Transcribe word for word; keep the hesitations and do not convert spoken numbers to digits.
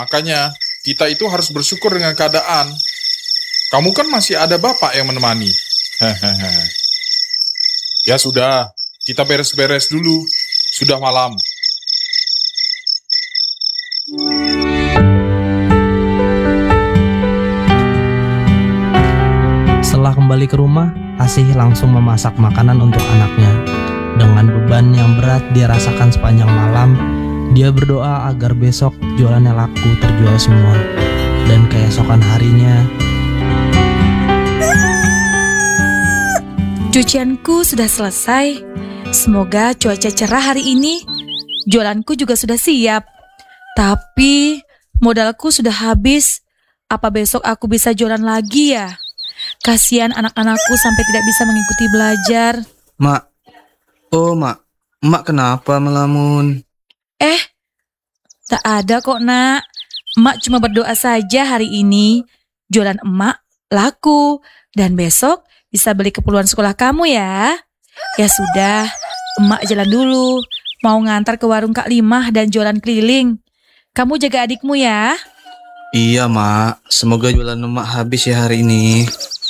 Makanya, kita itu harus bersyukur dengan keadaan. Kamu kan masih ada bapak yang menemani. Hehehe. Ya sudah, kita beres-beres dulu. Sudah malam. Setelah kembali ke rumah, Asih langsung memasak makanan untuk anaknya. Dengan beban yang berat dia rasakan sepanjang malam, dia berdoa agar besok jualannya laku terjual semua. Dan keesokan harinya, cucianku sudah selesai. Semoga cuaca cerah hari ini. Jualanku juga sudah siap. Tapi modalku sudah habis. Apa besok aku bisa jualan lagi ya? Kasihan anak-anakku sampai tidak bisa mengikuti belajar. Mak, oh mak, mak kenapa melamun? Eh, tak ada kok nak. Emak cuma berdoa saja hari ini. Jualan emak laku. Dan besok bisa beli keperluan sekolah kamu ya. Ya sudah, emak jalan dulu. Mau ngantar ke warung Kak Limah dan jualan keliling. Kamu jaga adikmu ya. Iya mak, semoga jualan mak habis ya hari ini.